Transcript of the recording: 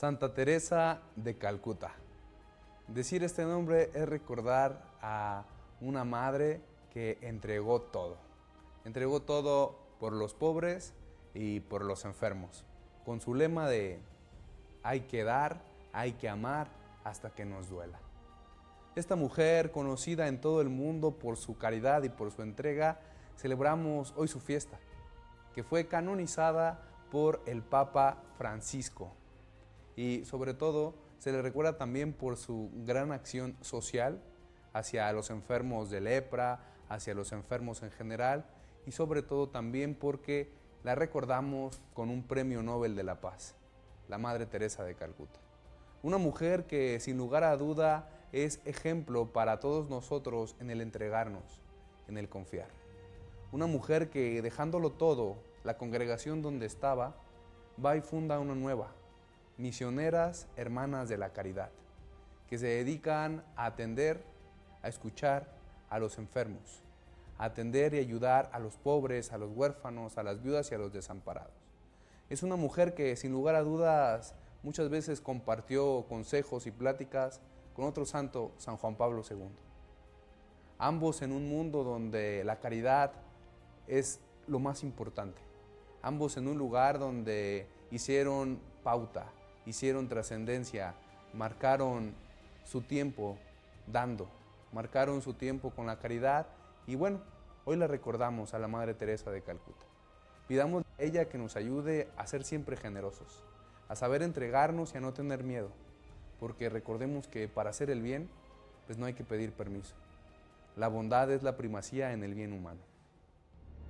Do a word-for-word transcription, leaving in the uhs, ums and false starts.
Santa Teresa de Calcuta. Decir este nombre es recordar a una madre que entregó todo. Entregó todo por los pobres y por los enfermos, con su lema de hay que dar, hay que amar hasta que nos duela. Esta mujer, conocida en todo el mundo por su caridad y por su entrega, celebramos hoy su fiesta, que fue canonizada por el Papa Francisco. Y sobre todo, se le recuerda también por su gran acción social hacia los enfermos de lepra, hacia los enfermos en general, y sobre todo también porque la recordamos con un premio Nobel de la Paz, la Madre Teresa de Calcuta. Una mujer que sin lugar a duda es ejemplo para todos nosotros en el entregarnos, en el confiar. Una mujer que dejándolo todo, la congregación donde estaba, va y funda una nueva, Misioneras Hermanas de la Caridad, que se dedican a atender, a escuchar a los enfermos, a atender y ayudar a los pobres, a los huérfanos, a las viudas y a los desamparados. Es una mujer que sin lugar a dudas muchas veces compartió consejos y pláticas con otro santo, San Juan Pablo segundo. Ambos en un mundo donde la caridad es lo más importante. Ambos en un lugar donde hicieron pauta, hicieron trascendencia, marcaron su tiempo dando, marcaron su tiempo con la caridad y bueno, hoy la recordamos a la Madre Teresa de Calcuta. Pidamos a ella que nos ayude a ser siempre generosos, a saber entregarnos y a no tener miedo, porque recordemos que para hacer el bien, pues no hay que pedir permiso. La bondad es la primacía en el bien humano.